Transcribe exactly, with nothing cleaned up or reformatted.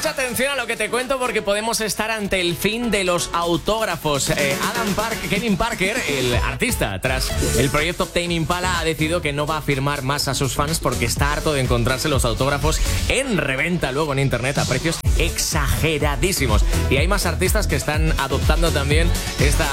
Mucha atención a lo que te cuento porque podemos estar ante el fin de los autógrafos. Eh, Adam Park, Kevin Parker, el artista tras el proyecto Tame Impala, ha decidido que no va a firmar más a sus fans porque está harto de encontrarse los autógrafos en reventa luego en internet a precios exageradísimos. Y hay más artistas que están adoptando también esta